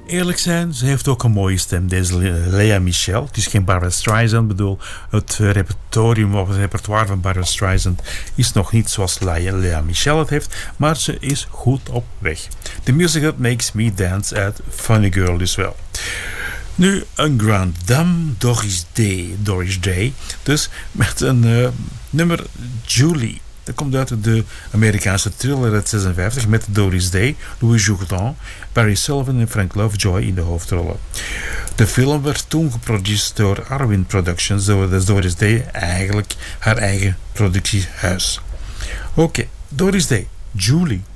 Eerlijk zijn, ze heeft ook een mooie stem, deze Lea Michele. Het is geen Barbra Streisand, bedoel, het repertorium of het repertoire van Barbra Streisand is nog niet zoals Lea Michele het heeft, maar ze is goed op weg. The Music That Makes Me Dance uit Funny Girl dus wel. Nu een grande dame, Doris Day, dus met een nummer Julie. Dat komt uit de Amerikaanse thriller uit 56 met Doris Day, Louis Jourdan, Barry Sullivan en Frank Lovejoy in de hoofdrollen. De film werd toen geproduceerd door Arwin Productions, dus Doris Day eigenlijk haar eigen productiehuis. Oké, Doris Day, Julie.